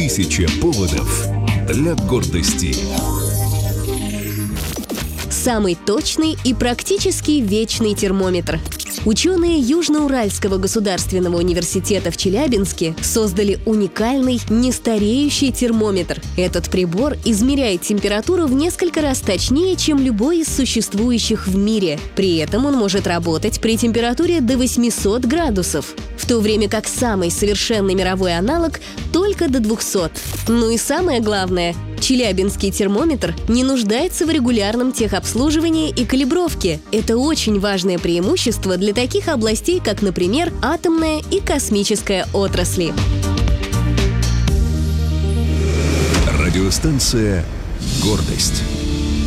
1000 поводов для гордости. Самый точный и практически вечный термометр. Ученые Южноуральского государственного университета в Челябинске создали уникальный нестареющий термометр. Этот прибор измеряет температуру в несколько раз точнее, чем любой из существующих в мире. При этом он может работать при температуре до 800 градусов, в то время как самый совершенный мировой аналог только до 200. Ну и самое главное, челябинский термометр не нуждается в регулярном техобслуживании и калибровке. Это очень важное преимущество для таких областей, как, например, атомная и космическая отрасли. Радиостанция «Гордость».